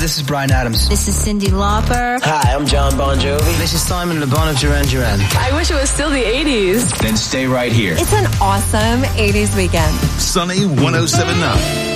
this is Bryan Adams. This is Cyndi Lauper. Hi, I'm John Bon Jovi. This is Simon Le Bon of Duran Duran. I wish it was still the 80s. Then stay right here. It's an awesome 80s weekend. Sunny 107.9.